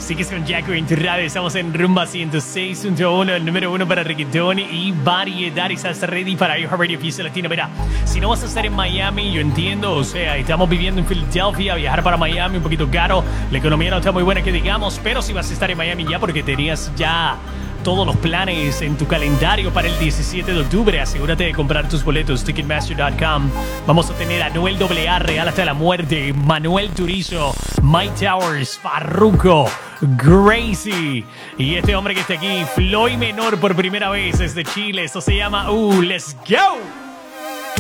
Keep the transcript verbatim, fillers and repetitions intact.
Sigues con Jacko en tu radio. Estamos en Rumba ciento seis punto uno, el número uno para reggaetón y variedad. ¿Estás ready para iHeartRadio Fiesta Latina? Mira, si no vas a estar en Miami, yo entiendo. O sea, estamos viviendo en Filadelfia. Viajar para Miami un poquito caro. La economía no está muy buena que digamos. Pero si vas a estar en Miami ya, porque tenías ya todos los planes en tu calendario para el diecisiete de octubre. Asegúrate de comprar tus boletos. Ticketmaster punto com. Vamos a tener a Noel doble A, Real hasta la muerte, Manuel Turizo, Mike Towers, Farruko, Gracie y este hombre que está aquí, Floyd Menor, por primera vez desde Chile. Esto se llama Uh, Let's Go.